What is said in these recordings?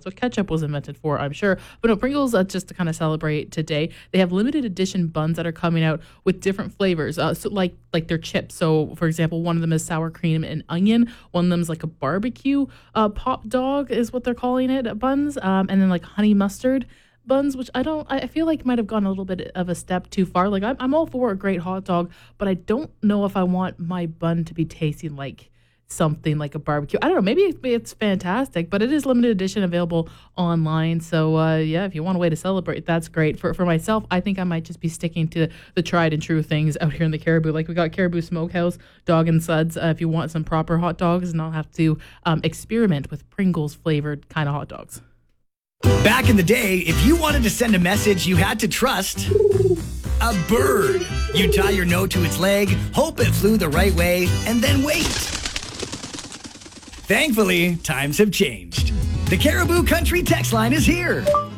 That's what ketchup was invented for, I'm sure. But no, Pringles, just to kind of celebrate today, they have limited edition buns that are coming out with different flavors. So like their chips. So for example, one of them is sour cream and onion. One of them is like a barbecue pop dog is what they're calling it, buns. And then like honey mustard buns, which I feel like might have gone a little bit of a step too far. Like I'm all for a great hot dog, but I don't know if I want my bun to be tasting like something like a barbecue. I don't know. Maybe it's fantastic, but it is limited edition, available online. So yeah, if you want a way to celebrate, that's great. For myself, I think I might just be sticking to the tried and true things out here in the Caribou. Like we got Caribou Smokehouse, Dog and Suds. If you want some proper hot dogs and not have to experiment with Pringles flavored kind of hot dogs. Back in the day, if you wanted to send a message, you had to trust a bird. You tie your note to its leg, hope it flew the right way, and then wait. Thankfully, times have changed. The Caribou Country text line is here.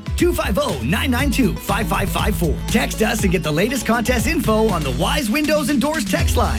250-992-5554. Text us and get the latest contest info on the Wise Windows and Doors text line.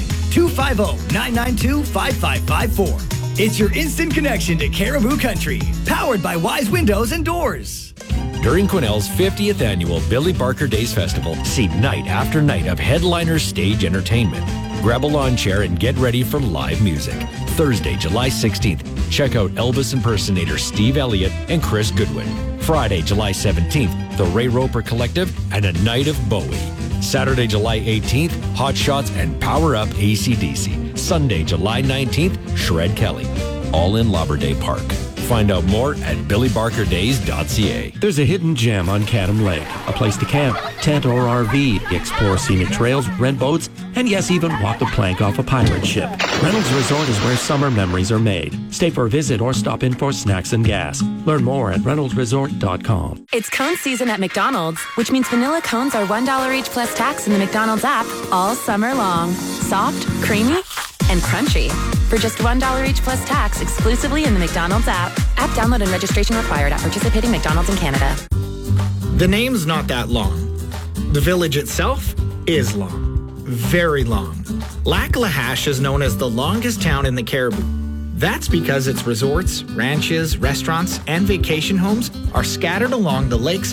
250-992-5554. It's your instant connection to Caribou Country. Powered by Wise Windows and Doors. During Quesnel's 50th annual Billy Barker Days Festival, see night after night of headliner stage entertainment. Grab a lawn chair and get ready for live music. Thursday, July 16th, check out Elvis impersonator Steve Elliott and Chris Goodwin. Friday, July 17th, the Ray Roper Collective and a night of Bowie. Saturday, July 18th, Hot Shots and Power Up AC/DC. Sunday, July 19th, Shred Kelly. All in Labor Day Park. Find out more at billybarkerdays.ca. There's a hidden gem on Cadam Lake, a place to camp, tent or RV, explore scenic trails, rent boats, and yes, even walk the plank off a pirate ship. Reynolds Resort is where summer memories are made. Stay for a visit or stop in for snacks and gas. Learn more at reynoldsresort.com. It's cone season at McDonald's, which means vanilla cones are $1 each plus tax in the McDonald's app all summer long. Soft, creamy, and crunchy. For just $1 each plus tax exclusively in the McDonald's app. App download and registration required at participating McDonald's in Canada. The name's not that long. The village itself is long. Very long. Lac-La-Hache is known as the longest town in the Caribou. That's because its resorts, ranches, restaurants, and vacation homes are scattered along the lake's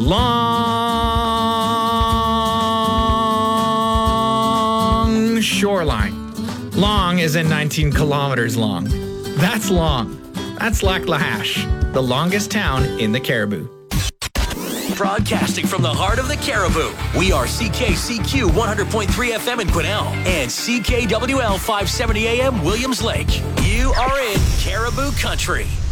long shoreline. Long is in 19 kilometers long. That's long. That's Lac-La-Hache, the longest town in the Caribou. Broadcasting from the heart of the Caribou, we are CKCQ 100.3 FM in Quesnel and CKWL 570 AM Williams Lake. You are in Caribou Country.